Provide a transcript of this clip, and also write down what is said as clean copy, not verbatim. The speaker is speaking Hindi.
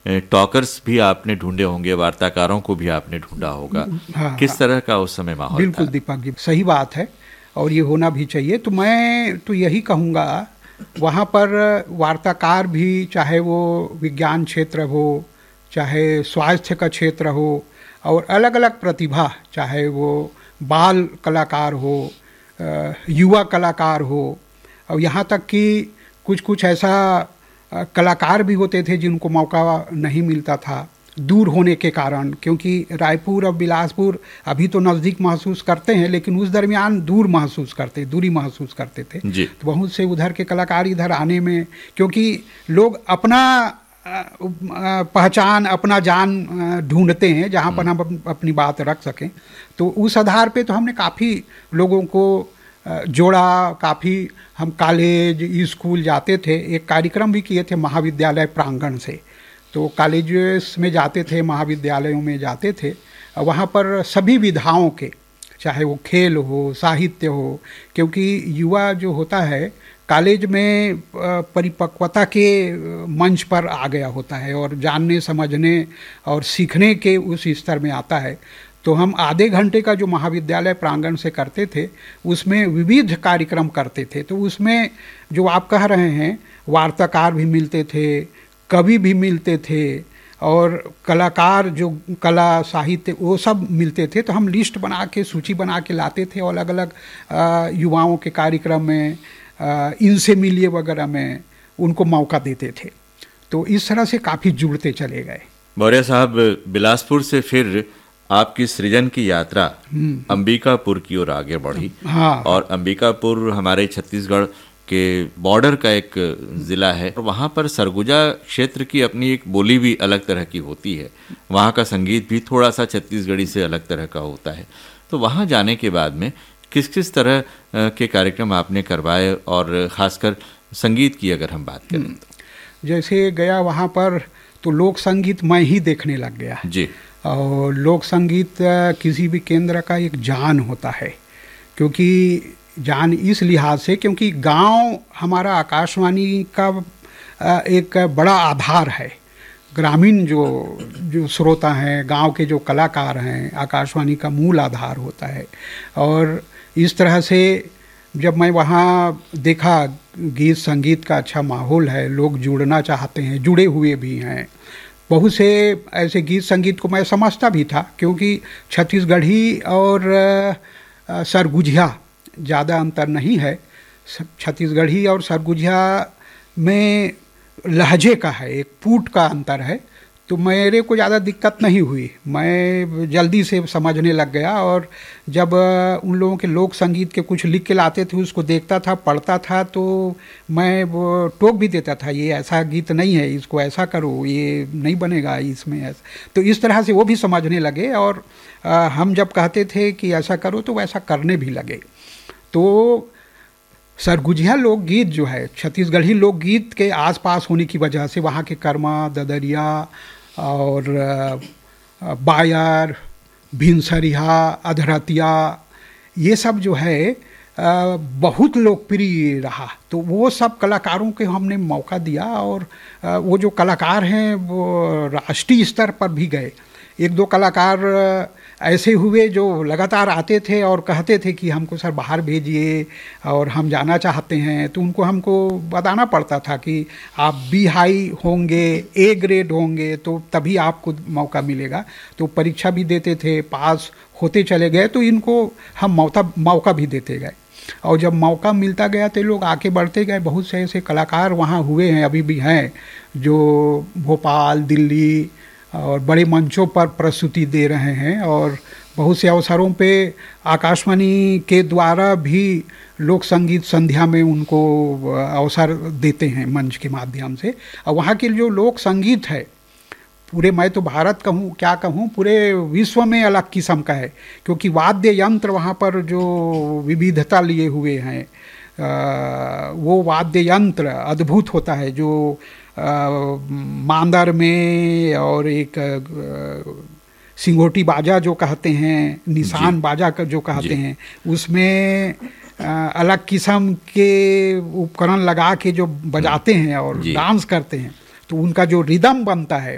टॉकर्स भी आपने ढूंढे होंगे, वार्ताकारों को भी आपने ढूंढा होगा। हाँ, किस तरह का उस समय माहौल था? बिल्कुल दीपक जी, सही बात है और ये होना भी चाहिए। तो मैं तो यही कहूँगा, वहाँ पर वार्ताकार भी, चाहे वो विज्ञान क्षेत्र हो, चाहे स्वास्थ्य का क्षेत्र हो, और अलग अलग प्रतिभा, चाहे वो बाल कलाकार हो, युवा कलाकार हो, और यहाँ तक कि कुछ कुछ ऐसा कलाकार भी होते थे जिनको मौका नहीं मिलता था दूर होने के कारण, क्योंकि रायपुर और बिलासपुर अभी तो नज़दीक महसूस करते हैं, लेकिन उस दरमियान दूरी महसूस करते थे। तो बहुत से उधर के कलाकार इधर आने में, क्योंकि लोग अपना पहचान, अपना जान ढूंढते हैं जहाँ पर हम अपनी बात रख सकें। तो उस आधार पे तो हमने काफ़ी लोगों को जोड़ा, काफ़ी हम कॉलेज स्कूल जाते थे। एक कार्यक्रम भी किए थे महाविद्यालय प्रांगण से, तो कॉलेजेस में जाते थे, महाविद्यालयों में जाते थे, वहाँ पर सभी विधाओं के, चाहे वो खेल हो, साहित्य हो, क्योंकि युवा जो होता है कॉलेज में परिपक्वता के मंच पर आ गया होता है और जानने, समझने और सीखने के उस स्तर में आता है। तो हम आधे घंटे का जो महाविद्यालय प्रांगण से करते थे, उसमें विविध कार्यक्रम करते थे। तो उसमें जो आप कह रहे हैं, वार्ताकार भी मिलते थे, कवि भी मिलते थे, और कलाकार जो कला साहित्य वो सब मिलते थे। तो हम लिस्ट बना के, सूची बना के लाते थे, और अलग अलग युवाओं के कार्यक्रम में, इनसे मिलिए वगैरह में उनको मौका देते थे। तो इस तरह से काफ़ी जुड़ते चले गए। मौर्य साहब, बिलासपुर से फिर आपकी सृजन की यात्रा अंबिकापुर की ओर आगे बढ़ी। हाँ। और अंबिकापुर हमारे छत्तीसगढ़ के बॉर्डर का एक ज़िला है, और वहाँ पर सरगुजा क्षेत्र की अपनी एक बोली भी अलग तरह की होती है। वहाँ का संगीत भी थोड़ा सा छत्तीसगढ़ी से अलग तरह का होता है। तो वहाँ जाने के बाद में किस किस तरह के कार्यक्रम आपने करवाए, और ख़ासकर संगीत की अगर हम बात करें तो? जैसे गया वहाँ पर तो लोक संगीत मैं ही देखने लग गया जी। और लोक संगीत किसी भी केंद्र का एक जान होता है, क्योंकि जान इस लिहाज से, क्योंकि गांव हमारा आकाशवाणी का एक बड़ा आधार है। ग्रामीण जो श्रोता हैं, गांव के जो कलाकार हैं, आकाशवाणी का मूल आधार होता है। और इस तरह से जब मैं वहाँ देखा, गीत संगीत का अच्छा माहौल है, लोग जुड़ना चाहते हैं, जुड़े हुए भी हैं। बहुत से ऐसे गीत संगीत को मैं समझता भी था, क्योंकि छत्तीसगढ़ी और सरगुजिया ज़्यादा अंतर नहीं है। छत्तीसगढ़ी और सरगुजिया में लहजे का है, एक पूट का अंतर है। तो मेरे को ज़्यादा दिक्कत नहीं हुई, मैं जल्दी से समझने लग गया। और जब उन लोगों के लोक संगीत के कुछ लिख के लाते थे, उसको देखता था, पढ़ता था, तो मैं वो टोक भी देता था, ये ऐसा गीत नहीं है, इसको ऐसा करो, ये नहीं बनेगा इसमें ऐसा। तो इस तरह से वो भी समझने लगे, और हम जब कहते थे कि ऐसा करो तो वैसा करने भी लगे। तो सरगुजिया लोकगीत जो है, छत्तीसगढ़ी लोकगीत के आसपास होने की वजह से वहाँ के कर्मा, ददरिया और बायर, भिनसरिया, अधरतिया, ये सब जो है बहुत लोकप्रिय रहा। तो वो सब कलाकारों के हमने मौका दिया, और वो जो कलाकार हैं वो राष्ट्रीय स्तर पर भी गए। एक दो कलाकार ऐसे हुए जो लगातार आते थे और कहते थे कि हमको सर बाहर भेजिए और हम जाना चाहते हैं। तो हमको बताना पड़ता था कि आप बी हाई होंगे, ए ग्रेड होंगे, तो तभी आपको मौका मिलेगा। तो परीक्षा भी देते थे, पास होते चले गए, तो इनको हम मौका भी देते गए। और जब मौका मिलता गया तो लोग आके बढ़ते गए। बहुत से ऐसे कलाकार वहाँ हुए हैं, अभी भी हैं, जो भोपाल, दिल्ली और बड़े मंचों पर प्रस्तुति दे रहे हैं। और बहुत से अवसरों पे आकाशवाणी के द्वारा भी लोक संगीत संध्या में उनको अवसर देते हैं मंच के माध्यम से। और वहाँ के जो लोक संगीत है, पूरे, मैं तो भारत कहूँ क्या कहूँ, पूरे विश्व में अलग किस्म का है। क्योंकि वाद्य यंत्र वहाँ पर जो विविधता लिए हुए हैं, वो वाद्य यंत्र अद्भुत होता है। जो मांदर में और एक सिंगोटी बाजा जो कहते हैं, निशान बाजा का जो कहते हैं, उसमें अलग किस्म के उपकरण लगा के जो बजाते हैं और डांस करते हैं, तो उनका जो रिदम बनता है